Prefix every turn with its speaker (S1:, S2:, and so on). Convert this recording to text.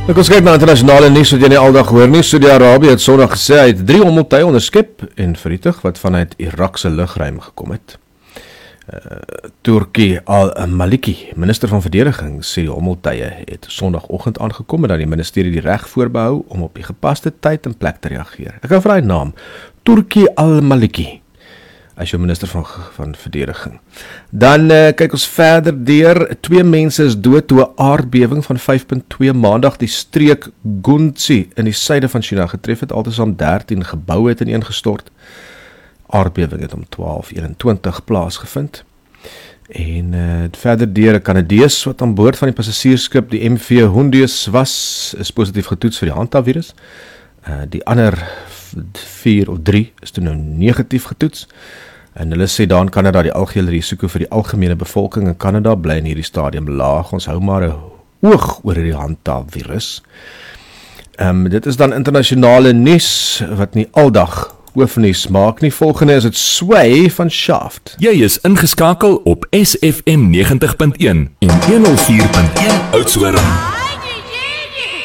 S1: Ek ons kyk na internasionale nuus wat jy nie aldag hoor nie. Saudi-Arabië het Sondag gesê hy het 3 hommeltuie onderskep en vernietig wat vanuit Irak se lugruim gekom het. Turki al-Maliki, minister van verdediging, sê die hommeltuie het Sondagoggend aangekom en dat die ministerie die reg voorbehou om op die gepaste tyd en plek te reageer. Ek hou van die naam, Turki al-Maliki, as jou minister van verdediging. Dan kyk ons verder deur. 2 mense is dood toe 'n aardbewing van 5.2 maandag die streek Guangxi in die suide van China getref het. Altesaam 13 geboue het ineengestort. Aardbewing het om 12:21 plaasgevind. En verder deur 'n Kanadees wat aan boord van die passasiersskip die MV Hondius was, is positief getoets vir die hantavirus. Die ander 4 of 3 is toe nou negatief getoets. En hulle sê daar in Kanada die algehele risiko vir die algemene bevolking in Kanada bly in hierdie stadium laag. Ons hou maar 'n oog oor die hantavirus. Dit is dan internasionale nuus wat nie aldag hoofnuus maak nie. Volgende is dit Sway van Shaft.
S2: Jy is ingeskakel op SFM 90.1 en 104.1 Oudtshoorn.